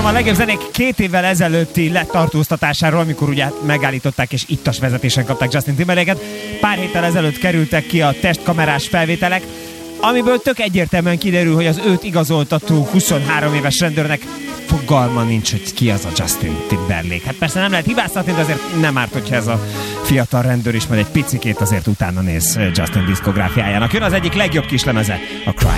a legjobb zenék 2 évvel ezelőtti letartóztatásáról, amikor ugye megállították és ittas vezetésen kapták Justin Timberlake-et. Pár héttel ezelőtt kerültek ki a testkamerás felvételek, amiből tök egyértelműen kiderül, hogy az őt igazoltató 23 éves rendőrnek fogalma nincs, hogy ki az a Justin Timberlake. Hát persze nem lehet hibáztatni, de azért nem árt, hogyha ez a fiatal rendőr is majd egy picikét azért utána néz Justin diszkográfiájának. Jön az egyik legjobb kislemeze, a Cry.